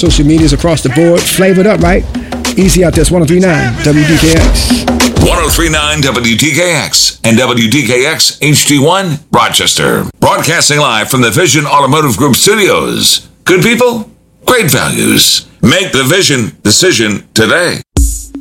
social medias across the board. Flavored up, right? Easy out there. It's 1039 WDKX. 1039 WDKX and WDKX HD1 Rochester. Broadcasting live from the Vision Automotive Group studios. Good people, great values. Make the Vision decision today.